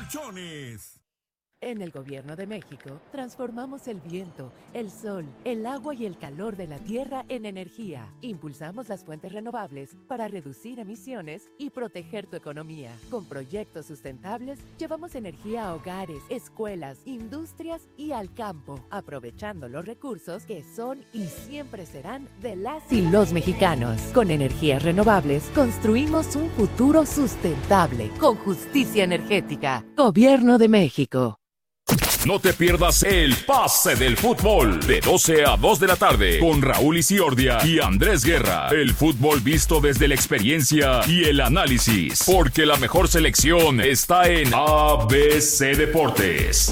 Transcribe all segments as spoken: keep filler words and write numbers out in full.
Colchones. En el Gobierno de México, transformamos el viento, el sol, el agua y el calor de la tierra en energía. Impulsamos las fuentes renovables para reducir emisiones y proteger tu economía. Con proyectos sustentables, llevamos energía a hogares, escuelas, industrias y al campo, aprovechando los recursos que son y siempre serán de las y los mexicanos. Con energías renovables, construimos un futuro sustentable, con justicia energética. Gobierno de México. No te pierdas el Pase del Fútbol de doce a dos de la tarde con Raúl Isiordia y Andrés Guerra. El fútbol visto desde la experiencia y el análisis, porque la mejor selección está en A B C Deportes.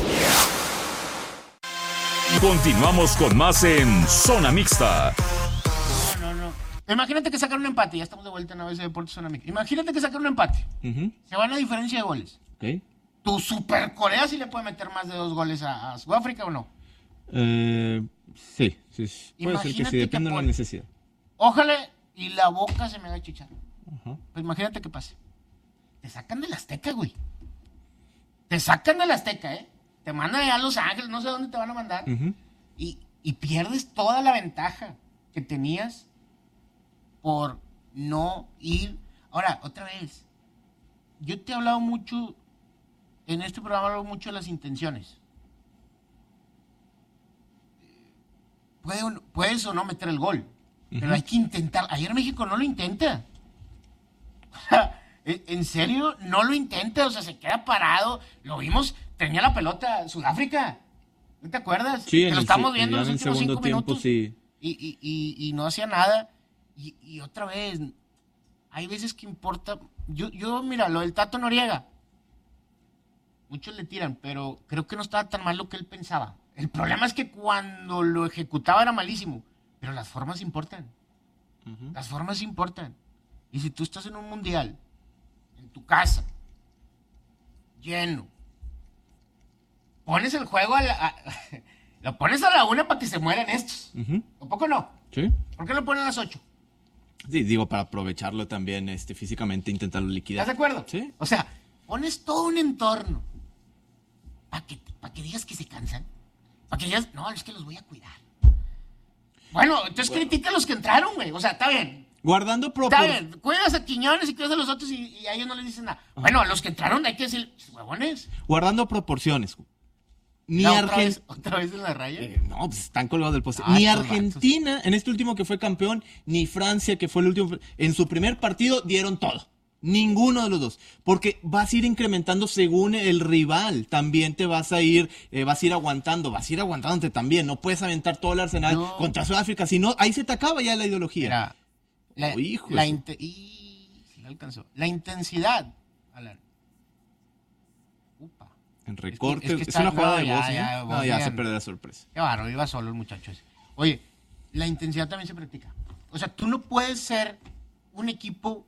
Continuamos con más en Zona Mixta. No, no, no. Imagínate que sacan un empate. Ya estamos de vuelta en A B C Deportes Zona Mixta. Imagínate que sacan un empate. Uh-huh. Se van a diferencia de goles. Ok. ¿Tu Super Corea sí le puede meter más de dos goles a, a Sudáfrica o no? Eh, sí, sí. Puede ser que sí, depende de la necesidad. Ojalá y la boca se me haga chichar. Uh-huh. Pues imagínate que pase. Te sacan del Azteca, güey. Te sacan del Azteca, ¿eh? Te mandan allá a Los Ángeles, no sé dónde te van a mandar. Uh-huh. Y, y pierdes toda la ventaja que tenías por no ir. Ahora, otra vez. Yo te he hablado mucho... En este programa hablo mucho de las intenciones. Puede, puedes o no meter el gol, uh-huh. pero hay que intentar. Ayer México no lo intenta. En serio, no lo intenta. O sea, se queda parado. Lo vimos, tenía la pelota Sudáfrica. ¿No te acuerdas? Sí, que lo estamos viendo en los últimos cinco tiempo, minutos. Sí. Y, y, y, y no hacía nada. Y, y otra vez, hay veces que importa. Yo, yo, mira, lo del Tato Noriega. Muchos le tiran, pero creo que no estaba tan mal lo que él pensaba. El problema es que cuando lo ejecutaba era malísimo, pero las formas importan. Uh-huh. Las formas importan. Y si tú estás en un mundial, en tu casa, lleno, pones el juego a la, a, lo pones a la una para que se mueran estos. Uh-huh. ¿Un poco no? Sí. ¿Por qué lo ponen a las ocho? Sí, digo, para aprovecharlo también este, físicamente, intentarlo liquidar. ¿Estás de acuerdo? Sí. O sea, pones todo un entorno. ¿Para que, pa que digas que se cansan? ¿Para que digas, no, es que los voy a cuidar? Bueno, entonces bueno. critica a los que entraron, güey. O sea, está bien. Guardando proporciones. Está bien, cuidas a Quiñones y cuidas a los otros y, y a ellos no les dicen nada. Ajá. Bueno, a los que entraron hay que decir, huevones. Guardando proporciones. Ni ¿Otra, Argen... vez, ¿Otra vez en la raya? Eh, no, pues están colgados del poste. Ah, ni Argentina, ratos. En este último que fue campeón, ni Francia, que fue el último. En su primer partido dieron todo. Ninguno de los dos, porque vas a ir incrementando según el rival, también te vas a ir, eh, vas a ir aguantando, vas a ir aguantándote también, no puedes aventar todo el arsenal no. contra Sudáfrica, si no, ahí se te acaba ya la ideología. Mira, la, oh, hijo la, inte- y, si no alcanzó. La intensidad, Alan. Upa. En recorte, es, que, es, que es una jugada no, de ya, voz, ya, ¿no? vos, no, ya bien. se pierde la sorpresa. Qué bárbaro, iba solo el muchacho ese. Oye, la intensidad también se practica. O sea, tú no puedes ser un equipo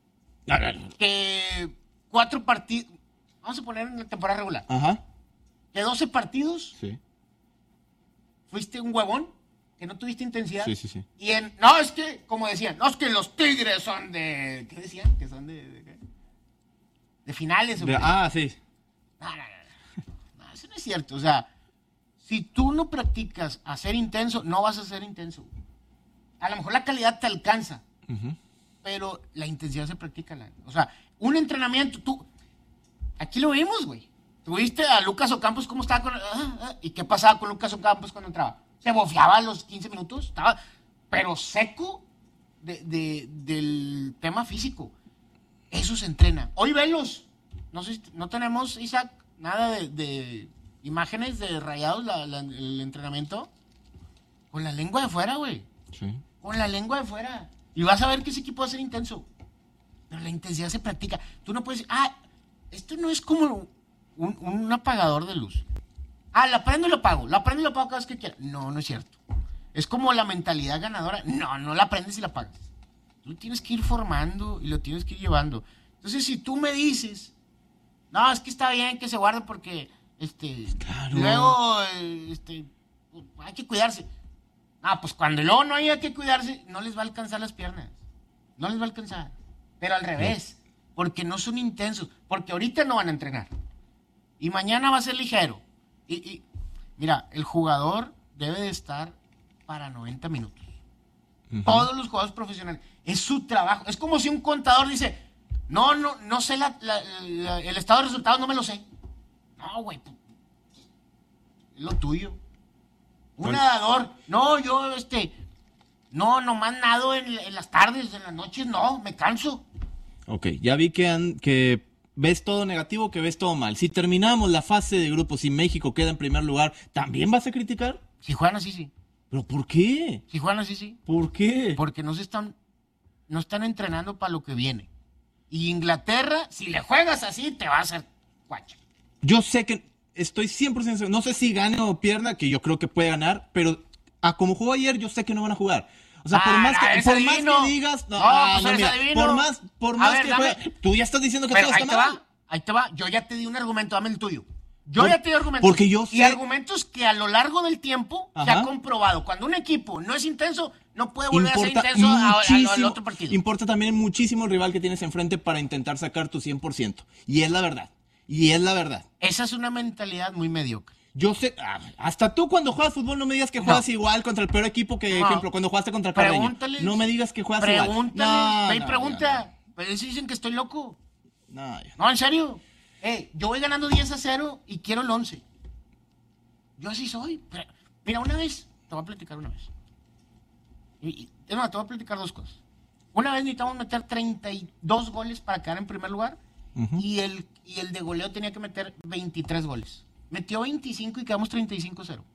que cuatro partidos, vamos a poner en la temporada regular, ajá, que doce partidos, sí, fuiste un huevón, que no tuviste intensidad, sí, sí, sí. Y en, no, es que, como decían, no, es que los Tigres son de, ¿qué decían? Que son de, de, de finales. De, ah, sí. No, no, no, no, eso no es cierto, o sea, si tú no practicas a ser intenso, no vas a ser intenso. A lo mejor la calidad te alcanza, uh-huh. pero la intensidad se practica. La, o sea, un entrenamiento, tú... Aquí lo vimos, güey. Tuviste a Lucas Ocampos, ¿cómo estaba con...? Ah, ah, ¿y qué pasaba con Lucas Ocampos cuando entraba? Se bofeaba a los quince minutos, estaba... Pero seco de, de, del tema físico. Eso se entrena. Hoy velos. No sé, no tenemos, Isaac, nada de, de imágenes de Rayados, la, la, el entrenamiento. Con la lengua de fuera, güey. Sí. Con la lengua de fuera. Y vas a ver que ese equipo va a ser intenso. Pero la intensidad se practica. Tú no puedes decir, ah, esto no es como un, un apagador de luz. Ah, la prendo y lo apago. La prendo y lo apago cada vez que quiera. No, no es cierto. Es como la mentalidad ganadora. No, no la prendes y la apagas. Tú tienes que ir formando y lo tienes que ir llevando. Entonces, si tú me dices, no, es que está bien que se guarde porque, este, claro. luego, este, hay que cuidarse. Ah, pues cuando luego no haya que cuidarse, no les va a alcanzar las piernas. No les va a alcanzar. Pero al revés, porque no son intensos. Porque ahorita no van a entrenar. y mañana va a ser ligero. Y, y mira, el jugador debe de estar para noventa minutos. Uh-huh. Todos los jugadores profesionales. Es su trabajo. Es como si un contador dice, no, no, no sé la, la, la, el estado de resultados, no me lo sé. No, güey. Es lo tuyo. Un bueno. nadador. No, yo, este, no, nomás nado en, en las tardes, en las noches, no, me canso. Ok, ya vi que, han, que ves todo negativo, que ves todo mal. Si terminamos la fase de grupos y México queda en primer lugar, ¿también vas a criticar? Si juegan así, sí. ¿Pero por qué? Si juegan así, sí. ¿Por qué? Porque no se están, no están entrenando para lo que viene. Y Inglaterra, si le juegas así, te va a hacer guacha. Yo sé que estoy cien por ciento, no sé si gane o pierda, que yo creo que puede ganar, pero a como jugó ayer, yo sé que no van a jugar. O sea, ah, por más que, por más que digas, no, no, ah, pues no mira, por más, por más ver, que juegue, tú ya estás diciendo que pero todo está ahí te mal. Va, ahí te va, yo ya te di un argumento, dame el tuyo. Yo por, ya te di argumentos. Porque yo sé... Y argumentos que a lo largo del tiempo Ajá. se ha comprobado. Cuando un equipo no es intenso, no puede volver importa a ser intenso a, a, al otro partido. Importa también muchísimo el rival que tienes enfrente para intentar sacar tu cien por ciento. Y es la verdad. Y es la verdad. Esa es una mentalidad muy mediocre. Yo sé, hasta tú cuando juegas fútbol no me digas que juegas no. igual contra el peor equipo que, no. ejemplo, cuando jugaste contra Carreño. No me digas que juegas igual. Pregúntale, ve y pregunta. Pues dicen que estoy loco. No, no, en serio. Eh, yo voy ganando diez a cero y quiero el once. Yo así soy. Pero, mira, una vez, te voy a platicar una vez. Y, y, no, te voy a platicar dos cosas. Una vez necesitamos meter treinta y dos goles para quedar en primer lugar. Uh-huh. y, el, y el de goleo tenía que meter veintitrés goles. Metió veinticinco y quedamos treinta y cinco a cero.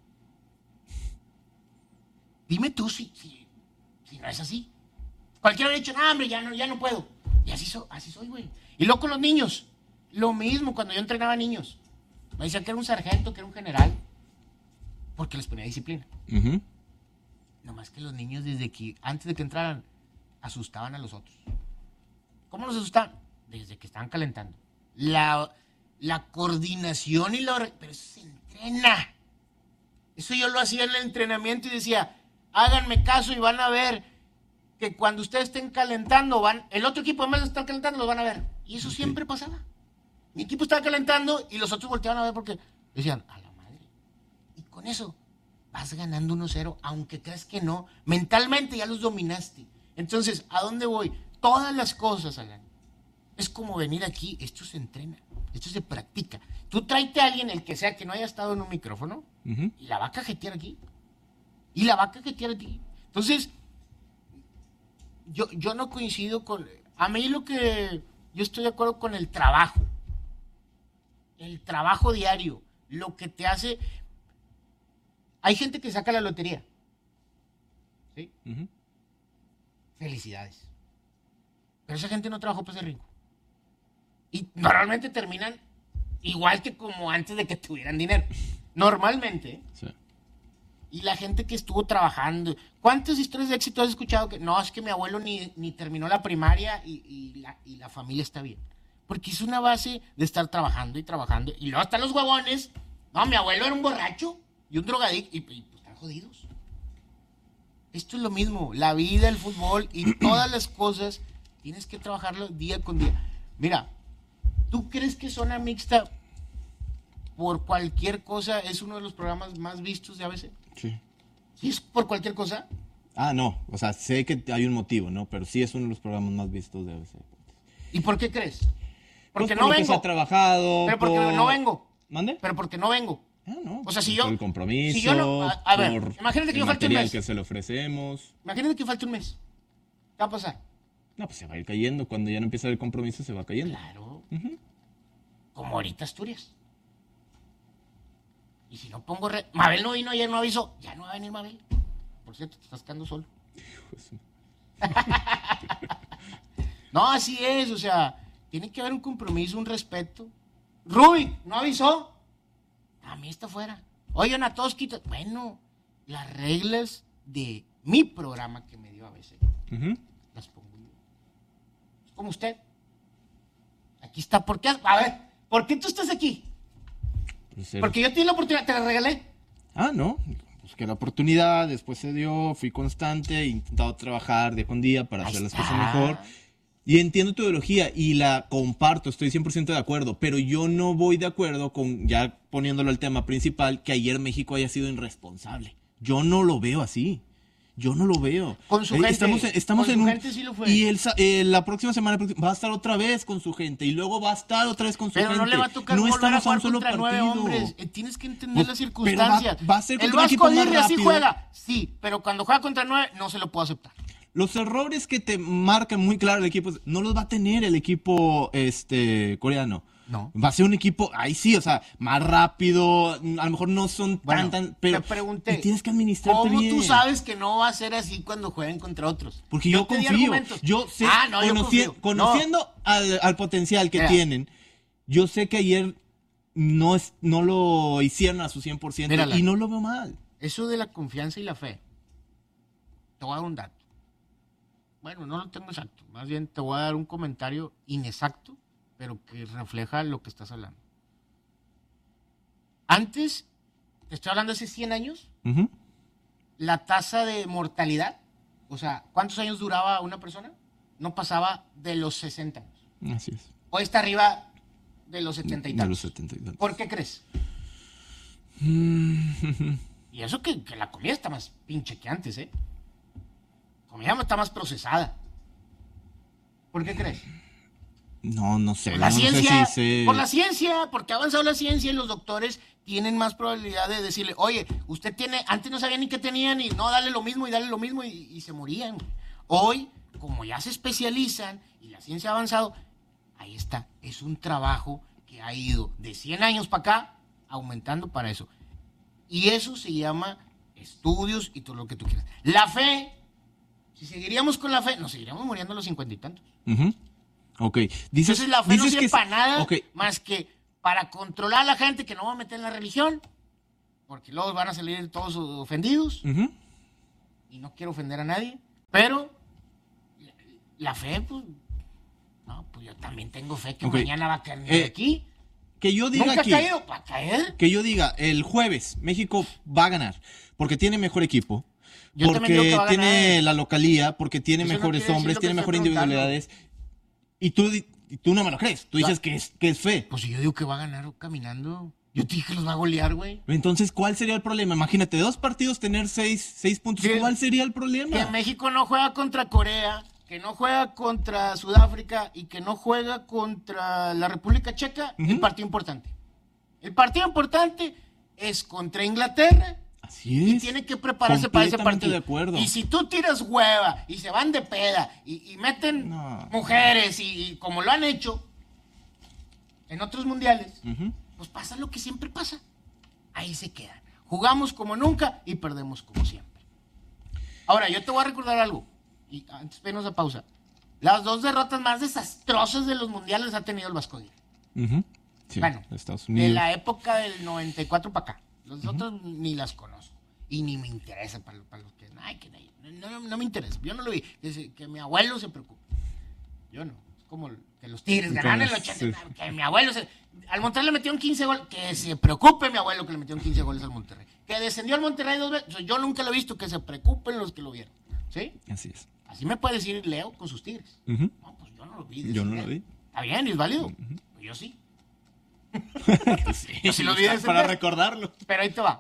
Dime tú si, si, si no es así. Cualquiera hubiera dicho, no, hombre, ya no, ya no puedo. Y así, so, así soy, güey. Y luego con los niños. Lo mismo cuando yo entrenaba niños. Me decían que era un sargento, que era un general. Porque les ponía disciplina. Uh-huh. Nomás que los niños desde que, antes de que entraran, asustaban a los otros. ¿Cómo los asustaban? Desde que estaban calentando. La, la coordinación y la... Pero eso se entrena. Eso yo lo hacía en el entrenamiento y decía, háganme caso y van a ver que cuando ustedes estén calentando, van el otro equipo, además de estar calentando, los van a ver. Y eso okay. siempre pasaba. Mi equipo estaba calentando y los otros volteaban a ver porque decían, a la madre. Y con eso vas ganando uno cero, aunque creas que no. Mentalmente ya los dominaste. Entonces, ¿a dónde voy? Todas las cosas, Alan, es como venir aquí. Esto se entrena, esto se practica. Tú tráete a alguien, el que sea, que no haya estado en un micrófono, uh-huh. y la va a cajetear aquí. Y la va a cajetear aquí. Entonces, yo, yo no coincido con... A mí lo que... Yo estoy de acuerdo con el trabajo. El trabajo diario, lo que te hace... Hay gente que saca la lotería. ¿Sí? Uh-huh. Felicidades. Pero esa gente no trabajó para ese rico. Y normalmente terminan igual que como antes de que tuvieran dinero. Normalmente. Sí. Y la gente que estuvo trabajando. ¿Cuántas historias de éxito has escuchado? Que no, es que mi abuelo ni, ni terminó la primaria y, y, la, y la familia está bien. Porque es una base de estar trabajando y trabajando. Y luego están los huevones. No, mi abuelo era un borracho y un drogadicto. Y, y pues están jodidos. Esto es lo mismo. La vida, el fútbol y todas las cosas tienes que trabajarlo día con día. Mira, ¿tú crees que Zona Mixta por cualquier cosa es uno de los programas más vistos de A B C? Sí. ¿Sí es por cualquier cosa? Ah, no. O sea, sé que hay un motivo, ¿no? Pero sí es uno de los programas más vistos de A B C. ¿Y por qué crees? Porque pues no por vengo. Se ha trabajado. Pero porque por... no vengo. ¿Mande? Pero porque no vengo. Ah, no. O sea, si yo... Por el compromiso, si yo no, a, a ver, por imagínate que el yo falte un material mes. que se le ofrecemos. Imagínate que falte un mes. ¿Qué va a pasar? No, pues se va a ir cayendo. Cuando ya no empieza el compromiso, se va cayendo. Claro. Uh-huh. Como ahorita Asturias. Y si no pongo... Re... Mabel no vino ayer, no avisó. Ya no va a venir Mabel. Por cierto, te estás quedando solo. No, así es. O sea, tiene que haber un compromiso, un respeto. Ruby, ¿no avisó? A mí está fuera. Oigan, a todos quitan. Bueno, las reglas de mi programa que me dio A B C, uh-huh. las pongo yo. Es como usted. Aquí está. ¿Por qué? A ver, ¿por qué tú estás aquí? Porque yo tenía la oportunidad, te la regalé. Ah, no. Busqué la oportunidad, después se dio, fui constante, he intentado trabajar día con día para Ahí hacer las está. cosas mejor. Y entiendo tu ideología y la comparto, estoy cien por ciento de acuerdo, pero yo no voy de acuerdo con, ya poniéndolo al tema principal, que ayer México haya sido irresponsable. Yo no lo veo así. Yo no lo veo. Con su eh, gente. Estamos, estamos con en su un, gente sí lo fue. Y el, eh, la próxima semana va a estar otra vez con su gente y luego va a estar otra vez con su pero gente. no le va a tocar no volver estamos a jugar a un solo contra nueve partido. hombres. Eh, tienes que entender Pues, las pero circunstancias. va- va a ser el contra un equipo Vasco más Aguirre así rápido. juega, sí, pero cuando juega contra nueve no se lo puedo aceptar. Los errores que te marcan muy claro el equipo no los va a tener el equipo este coreano. No. Va a ser un equipo, ahí sí, o sea, más rápido, a lo mejor no son Bueno, tan, tan, pero te pregunté, y tienes que administrarte ¿cómo bien. tú sabes que no va a ser así cuando jueguen contra otros? Porque yo, te di confío, argumentos. yo sé, Ah, no, yo conoci- confío. conociendo No. al, al potencial que Mira. tienen, yo sé que ayer no, es, no lo hicieron a su cien por ciento Mírala. y no lo veo mal. Eso de la confianza y la fe. Te voy a dar un dato. Bueno, no lo tengo exacto. Más bien te voy a dar un comentario inexacto, pero que refleja lo que estás hablando. Antes, te estoy hablando hace cien años, Ujú. la tasa de mortalidad, o sea, ¿cuántos años duraba una persona? No pasaba de los sesenta años. Así es. Hoy está arriba de los setenta y De tantos. los setenta y tantos. ¿Por qué crees? Mm, Y eso que, que la comida está más pinche que antes, ¿eh? La comida está más procesada. ¿Por qué crees? No, no sé. Por la no ciencia, sé si sé- por la ciencia, porque ha avanzado la ciencia y los doctores tienen más probabilidad de decirle, oye, usted tiene, antes no sabía ni qué tenían y no, dale lo mismo y dale lo mismo y, y se morían. Hoy, como ya se especializan y la ciencia ha avanzado, ahí está, es un trabajo que ha ido de cien años para acá, aumentando para eso. Y eso se llama estudios y todo lo que tú quieras. La fe, si seguiríamos con la fe, nos seguiríamos muriendo a los cincuenta y tantos. Ujú. Ok. Dices, Entonces la fe no dices sirve que para nada ok. más que para controlar a la gente que no va a meter en la religión, porque luego van a salir todos ofendidos, Ujú. y no quiero ofender a nadie, pero la, la fe, pues, no, pues yo también tengo fe que Ok. mañana va a caer Eh, aquí. Que yo diga Nunca aquí. ha caído, para caer. Que yo diga, el jueves México va a ganar, porque tiene mejor equipo, Yo también digo porque que va a tiene ganar. la localía, porque tiene Eso no mejores quiere decir hombres, lo que tiene estoy mejores preguntando. individualidades, y tú, di- y tú no me lo crees, tú dices que es, que es fe. Pues si yo digo que va a ganar caminando, yo te dije que los va a golear, güey. Entonces, ¿cuál sería el problema? Imagínate, dos partidos tener seis, seis puntos, Que- ¿cuál sería el Que problema? México no juega contra Corea, que no juega contra Sudáfrica y que no juega contra la República Checa, el Ujú. partido importante. El partido importante es contra Inglaterra Así y es. tiene que prepararse para ese Completamente partido. de acuerdo. Y si tú tiras hueva y se van de peda y, y meten No. mujeres y, y como lo han hecho en otros mundiales, Ujú. pues pasa lo que siempre pasa. Ahí se quedan. Jugamos como nunca y perdemos como siempre. Ahora, yo te voy a recordar algo. Y antes de irnos a pausa. Las dos derrotas más desastrosas de los mundiales ha tenido el Vasco Aguirre. Ujú. Sí, Bueno, Estados de Unidos. la época del noventa y cuatro para acá. Los otros ni las conozco. Y ni me interesa para, para los que... Ay, que no, no, no me interesa. Yo no lo vi. Que, que mi abuelo se preocupe. Yo no. Es como que los Tigres ganaron en el ochenta. Sí. Que mi abuelo se... Al Monterrey le metieron quince goles. Que se preocupe mi abuelo que le metieron quince goles al Monterrey. Que descendió al Monterrey dos veces. O sea, yo nunca lo he visto. Que se preocupen los que lo vieron. ¿Sí? Así es. Así me puede decir Leo con sus Tigres. Ujú. No, pues yo no lo vi. Yo no descender. lo vi. Está bien, es válido. Pues yo sí. Sí, Yo sí lo vi descender. para recordarlo. Pero ahí te va.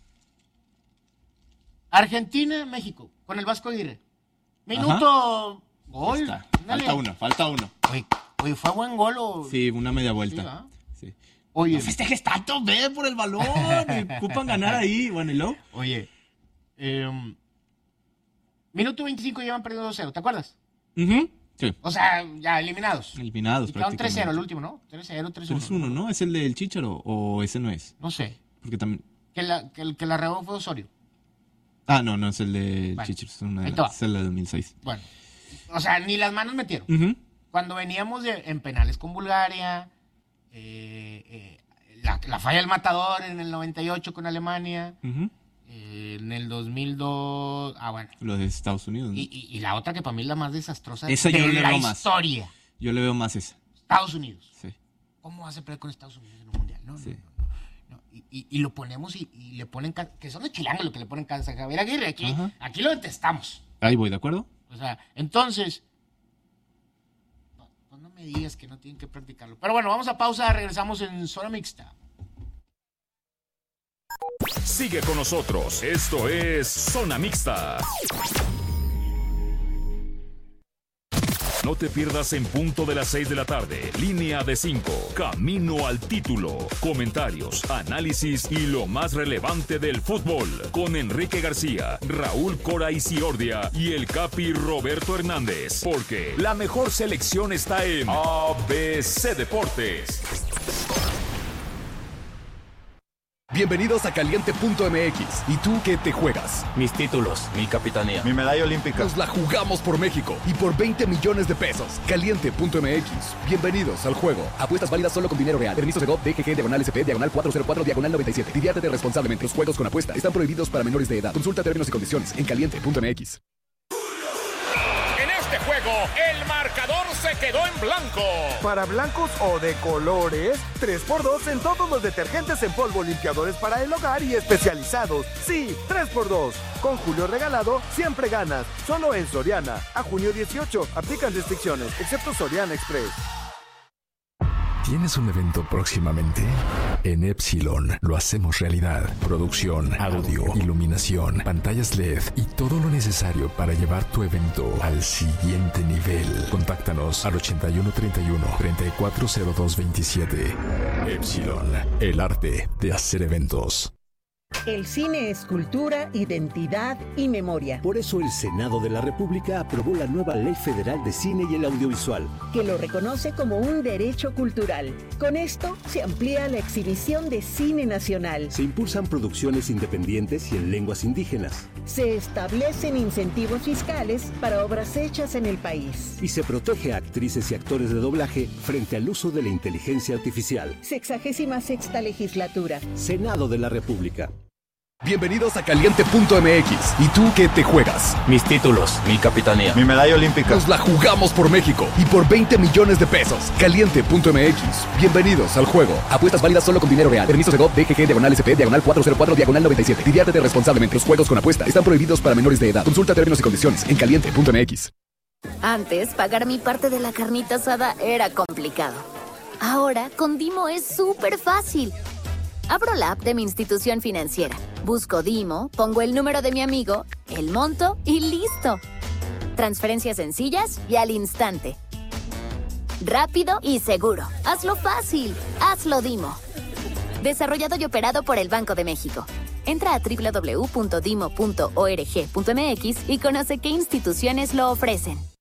Argentina, México, con el Vasco Aguirre. Minuto. Gol. Está. Ándale. Falta uno, falta uno. Oye, oye, ¿fue buen gol o...? Sí, una media Sí, vuelta. ¿verdad? Sí. Oye, No festejes tanto, ve por el balón. y ocupan ganar ahí. Bueno, y luego. oye. em, minuto veinticinco llevan perdiendo dos cero, ¿te acuerdas? Ujú. Sí. O sea, ya eliminados. Eliminados Y quedaron tres cero el prácticamente. último, ¿no? tres cero, tres uno. tres uno, ¿no? ¿Es el del Chícharo o ese no es? No sé. Porque también. Que, la, que el que la regó fue Osorio. Ah, no, no es el de Bueno, Chícharo. Es, una de ahí te va. las- es el de dos mil seis. Bueno. O sea, ni las manos metieron. Ujú. Cuando veníamos de- en penales con Bulgaria, eh, eh, la, la falla del Matador en el noventa y ocho con Alemania, Ujú. eh, en el dos mil dos, ah bueno, Lo de Estados Unidos, ¿no? y, y- y la otra que para mí es la más desastrosa Esa yo de le la veo más. historia, Yo le veo más esa. Estados Unidos. Sí. ¿Cómo vas a perder con Estados Unidos en un mundial? No, no, Sí. no, no, no. Y, y- y lo ponemos y, y le ponen, ca- que son los chilangos los que le ponen casa a Javier Aguirre, aquí, Ajá. aquí lo detestamos. Ahí voy, ¿de acuerdo? O sea, entonces, me digas que no tienen que practicarlo. Pero bueno, vamos a pausa, regresamos en Zona Mixta. Sigue con nosotros, esto es Zona Mixta. No te pierdas en punto de las seis de la tarde, línea de cinco, camino al título, comentarios, análisis y lo más relevante del fútbol, con Enrique García, Raúl Cora Isiordia y el Capi Roberto Hernández, porque la mejor selección está en A B C Deportes. Bienvenidos a Caliente punto M X. ¿Y tú qué te juegas? Mis títulos, mi capitanía, mi medalla olímpica. Nos la jugamos por México y por veinte millones de pesos. Caliente punto M X. Bienvenidos al juego. Apuestas válidas solo con dinero real. Permiso Segov, D G G, diagonal S P, diagonal cuatro cero cuatro, diagonal noventa y siete. Diviértete responsablemente. Los juegos con apuesta están prohibidos para menores de edad. Consulta términos y condiciones en Caliente punto M X. Este juego, el marcador se quedó en blanco. Para blancos o de colores, tres por dos en todos los detergentes en polvo, limpiadores para el hogar y especializados. Sí, tres por dos. Con Julio regalado, siempre ganas. Solo en Soriana. A junio dieciocho. Aplican restricciones, excepto Soriana Express. ¿Tienes un evento próximamente? En Epsilon lo hacemos realidad. Producción, audio, iluminación, pantallas L E D y todo lo necesario para llevar tu evento al siguiente nivel. Contáctanos al ochenta y uno treinta y uno, treinta y cuatro cero dos veintisiete. Epsilon, el arte de hacer eventos. El cine es cultura, identidad y memoria. Por eso el Senado de la República aprobó la nueva Ley Federal de Cine y el Audiovisual, que lo reconoce como un derecho cultural. Con esto se amplía la exhibición de cine nacional. Se impulsan producciones independientes y en lenguas indígenas. Se establecen incentivos fiscales para obras hechas en el país. Y se protege a actrices y actores de doblaje frente al uso de la inteligencia artificial. Sexagésima sexta legislatura. Senado de la República. Bienvenidos a Caliente punto M X. ¿Y tú qué te juegas? mis títulos, mi capitanía, mi medalla olímpica. Nos la jugamos por México y por veinte millones de pesos. Caliente punto M X. Bienvenidos al juego. Apuestas válidas solo con dinero real. Permiso Segov, D G G, diagonal S P, diagonal cuatro cero cuatro, diagonal noventa y siete. Diviértete responsablemente. Los juegos con apuesta están prohibidos para menores de edad. Consulta términos y condiciones en Caliente punto M X. Antes, pagar mi parte de la carnita asada era complicado. Ahora, con Dimo es súper fácil. Abro la app de mi institución financiera, busco Dimo, pongo el número de mi amigo, el monto y listo. Transferencias sencillas y al instante. Rápido y seguro. Hazlo fácil. Hazlo Dimo. Desarrollado y operado por el Banco de México. Entra a doble u doble u doble u punto dimo punto org punto m x y conoce qué instituciones lo ofrecen.